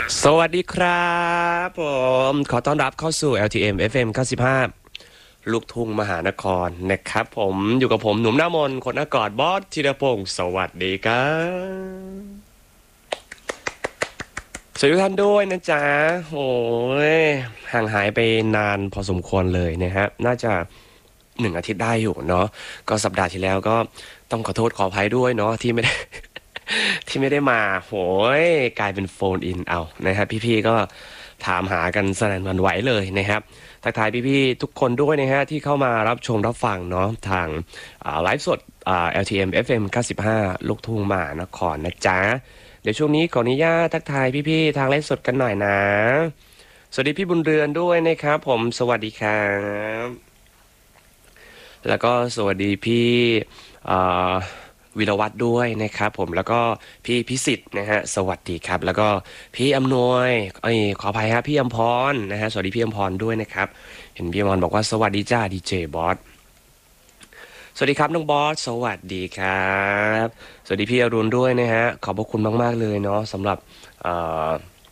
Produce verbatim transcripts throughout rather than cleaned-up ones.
สวัสดีครับผมขอต้อนรับเข้าสู่ แอล ที เอ็ม เอฟ เอ็ม เก้าสิบห้าลูกทุ่งมหานครนะครับผมอยู่กับผมหนุ่มหน้ามนต์คนหน้ากอดบอสธีรพงศ์สวัสดีครับสวัสดีทุกท่านด้วยนะจ๊ะโอ้ยห่างหายไปนานพอสมควรเลยนะฮะน่าจะหนึ่งอาทิตย์ได้อยู่เนาะก็สัปดาห์ที่แล้วก็ต้องขอโทษขออภัยด้วยเนาะที่ไม่ได้ ที่ไม่ได้มาโหยกลายเป็นโฟนอินเอานะครับพี่ๆก็ถามหากันสนั่นหวั่นไหวเลยนะครับทักทายพี่ๆทุกคนด้วยนะฮะที่เข้ามารับชมรับฟังเนาะทางไลฟ์สดอ่า แอล ที เอ็ม เอฟ เอ็ม เก้าสิบห้าลูกทุ่งมหานครนะจ๊ะเดี๋ยวช่วงนี้ขออนุญาตทักทายพี่ๆทางไลฟ์สดกันหน่อยนะสวัสดีพี่บุญเรือนด้วยนะครับผมสวัสดีครับแล้วก็สวัสดีพี่อ่า วิรวัตรด้วยนะครับผมแล้วก็พี่พิสิทธิ์นะฮะสวัสดีครับแล้วก็พี่อำนวยเอ้ยขออภัยครับพี่อมพรนะฮะสวัสดีพี่อมพรด้วยนะครับเห็นพี่อมพรบอกว่าสวัสดีจ้าดีเจบอสสวัสดีครับน้องบอสสวัสดีครับสวัสดีพี่อรุณด้วยนะฮะขอบพระคุณมากๆเลยเนาะสำหรับเอ่อ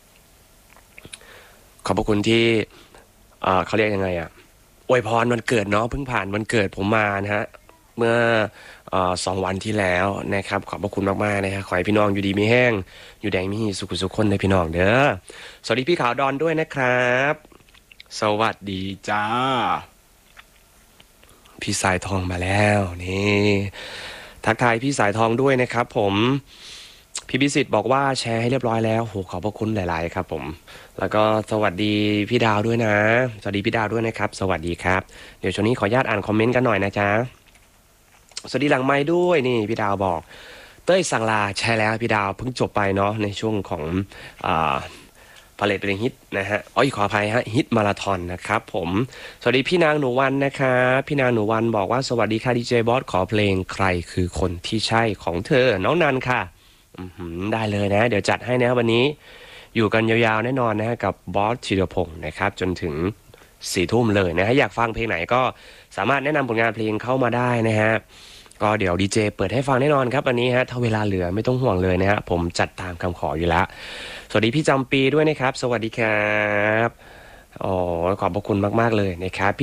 ขอบพระคุณที่เอ่อเขาเรียกยังไงอะอวยพรวันเกิดเนาะเพิ่งผ่านวันเกิดผมมานะฮะเมื่อเอ่อสองวันที่แล้วนะครับขอบพระคุณมากๆนะฮะขอให้พี่น้องอยู่ดีมีแห้งอยู่แดงมีสุขสุขคนในพี่น้องเด้อสวัสดีพี่ขาวดอนด้วยนะครับสวัสดีจ้าพี่สายทองมาแล้วนี่ทักทายพี่สายทองด้วยนะครับผมพี่พิสิทธิ์บอกว่าแชร์ให้เรียบร้อยแล้วโหขอบพระคุณหลายๆครับผมแล้วก็สวัสดีพี่ดาวด้วยนะสวัสดีพี่ดาวด้วยนะครับสวัสดีครับเดี๋ยวช่วงนี้ขออนุญาตอ่านคอมเมนต์กันหน่อยนะจ๊ะสวัสดีหลังไม้ด้วยนี่พี่ดาวบอกเต้ยสังลาใช่แล้วพี่ดาวเพิ่งจบไปเนาะในช่วงของอ่าพาเลทเพลงฮิตนะฮะอ๋อขออภัยฮะฮิตมาราธอนนะครับผมสวัสดีพี่นางหนูวันนะครับพี่นางหนูวันบอกว่าสวัสดีค่ะดีเจบอสขอเพลงใครคือคนที่ใช่ของเธอน้องนันค่ะอือหือได้เลยนะเดี๋ยวจัดให้นะวันนี้อยู่กันยาวๆแน่นอนนะฮะกับบอสธีรพงศ์นะครับจนถึงสี่ทุ่มเลยนะฮะอยากฟังเพลงไหนก็สามารถแนะนำผลงานเพลงเข้ามาได้นะฮะก็เดี๋ยวดีเจเปิดให้ฟังแน่นอนครับวันนี้ฮะถ้าเวลาเหลือไม่ต้องห่วงเลยนะฮะผมจัดตามคำขออยู่แล้วสวัสดีพี่จำปีด้วยนะครับสวัสดีครับอ๋อขอบพระคุณมากๆเลยนะครับ